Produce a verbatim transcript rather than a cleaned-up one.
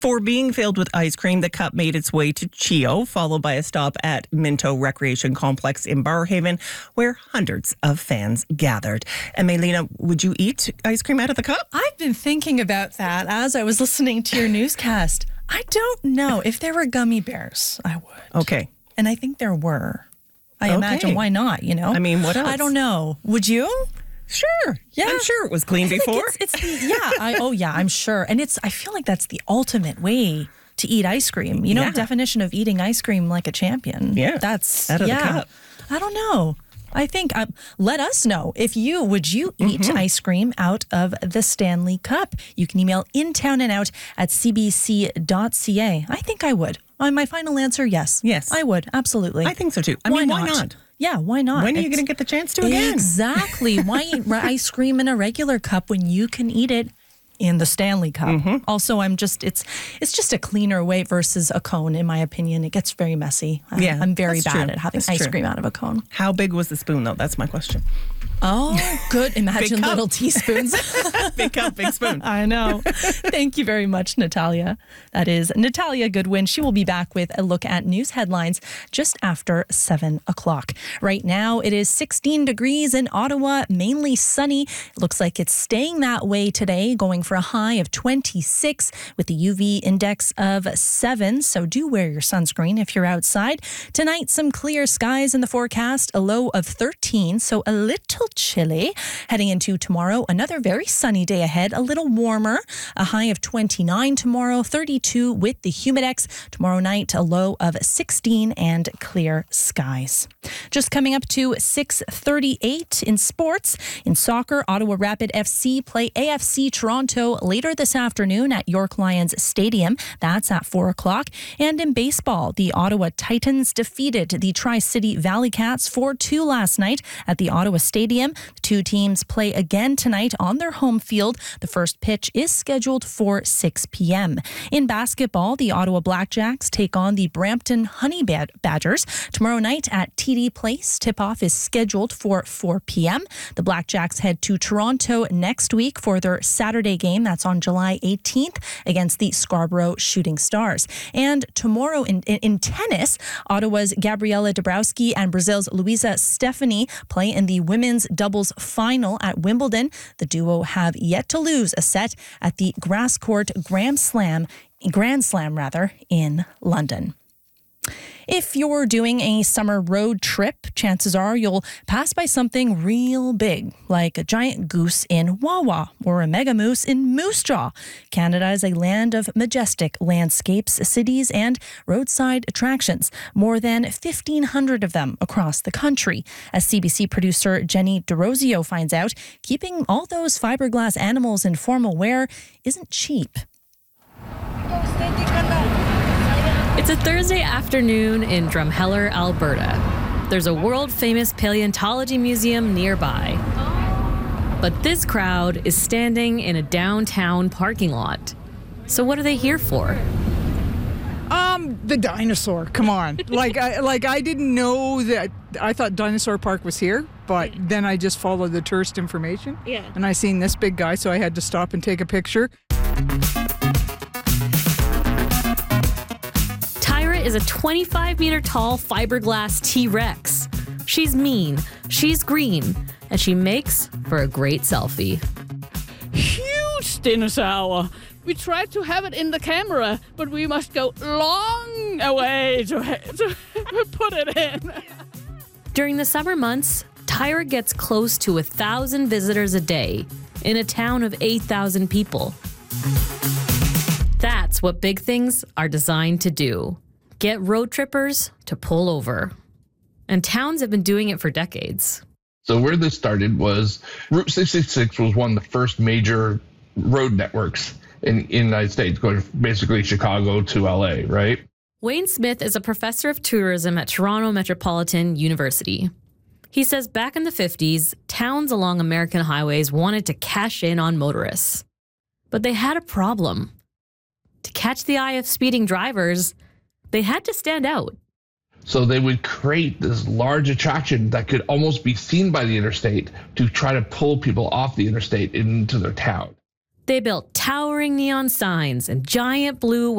For being filled with ice cream, the cup made its way to Chio, followed by a stop at Minto Recreation Complex in Barrhaven, where hundreds of fans gathered. And Maylena, would you eat ice cream out of the cup? I've been thinking about that as I was listening to your newscast. I don't know. If there were gummy bears, I would. Okay. And I think there were. I Okay. imagine, why not, you know? I mean, what else? I don't know. Would you? Sure. Yeah. I'm sure it was clean I think before. It's, it's the, yeah. I, oh, yeah, I'm sure. And it's. I feel like that's the ultimate way to eat ice cream. You know, Yeah. definition of eating ice cream like a champion. Yeah. That's, Out of the yeah. cup. I don't know. I think, uh, let us know if you, would you eat Mm-hmm. ice cream out of the Stanley Cup? You can email intownandout at c b c dot c a. I think I would. Uh, my final answer, yes. Yes. I would, absolutely. I think so too. I mean, why not? Yeah, why not? When are you It's- going to get the chance to again? Exactly. Why eat ri- ice cream in a regular cup when you can eat it in the Stanley Cup? Mm-hmm. Also, I'm just it's it's just a cleaner way versus a cone, in my opinion. It gets very messy. I- Yeah, I'm very that's bad true. at having That's ice true. cream out of a cone. How big was the spoon, though? That's my question. Oh, good. Imagine cup. little teaspoons. Big cup, big spoon. I know. Thank you very much, Natalia. That is Natalia Goodwin. She will be back with a look at news headlines just after seven o'clock. Right now, it is sixteen degrees in Ottawa, mainly sunny. It looks like it's staying that way today, going for a high of twenty-six with the U V index of seven. So do wear your sunscreen if you're outside. Tonight, some clear skies in the forecast, a low of thirteen, so a little chilly. Heading into tomorrow, another very sunny day ahead, a little warmer, a high of twenty-nine tomorrow, thirty-two with the Humidex. Tomorrow night, a low of sixteen and clear skies. Just coming up to six thirty-eight in sports. In soccer, Ottawa Rapid F C play A F C Toronto later this afternoon at York Lions Stadium. That's at four o'clock. And in baseball, the Ottawa Titans defeated the Tri-City Valley Cats four two last night at the Ottawa Stadium. The two teams play again tonight on their home field. The first pitch is scheduled for six p.m. In basketball, the Ottawa Blackjacks take on the Brampton Honey Bad- Badgers tomorrow night at T D Place. Tip-off is scheduled for four p.m. The Blackjacks head to Toronto next week for their Saturday game. That's on July eighteenth against the Scarborough Shooting Stars. And tomorrow in, in, in tennis, Ottawa's Gabriela Dabrowski and Brazil's Luisa Stefani play in the women's doubles final at Wimbledon. The duo have yet to lose a set at the Grass Court Grand Slam, Grand Slam rather, in London. If you're doing a summer road trip, chances are you'll pass by something real big, like a giant goose in Wawa or a mega moose in Moose Jaw. Canada is a land of majestic landscapes, cities, and roadside attractions. More than fifteen hundred of them across the country. As C B C producer Jenny DeRosio finds out, keeping all those fiberglass animals in formal wear isn't cheap. It's a Thursday afternoon in Drumheller, Alberta. There's a world-famous paleontology museum nearby. But this crowd is standing in a downtown parking lot. So what are they here for? Um, the dinosaur. Come on. like I like I didn't know that. I thought Dinosaur Park was here, but then I just followed the tourist information. Yeah. And I seen this big guy, so I had to stop and take a picture. Tyra is a twenty-five meter tall fiberglass T-Rex. She's mean, she's green, and she makes for a great selfie. Huge dinosaur. We tried to have it in the camera, but we must go long away to, to put it in. During the summer months, Tyra gets close to a thousand visitors a day in a town of eight thousand people. That's what big things are designed to do. Get road trippers to pull over. And towns have been doing it for decades. So where this started was Route six sixty-six was one of the first major road networks in, in the United States, going from basically Chicago to L A, right? Wayne Smith is a professor of tourism at Toronto Metropolitan University. He says back in the fifties, towns along American highways wanted to cash in on motorists. But they had a problem. To catch the eye of speeding drivers, they had to stand out. So they would create this large attraction that could almost be seen by the interstate to try to pull people off the interstate into their town. They built towering neon signs and giant blue